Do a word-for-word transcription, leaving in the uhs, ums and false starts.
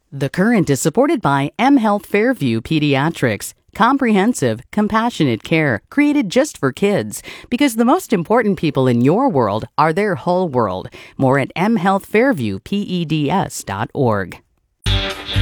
The Current is supported by mHealth Fairview Pediatrics. Comprehensive, compassionate care created just for kids. Because the most important people in your world are their whole world. More at m health fairview peds dot org.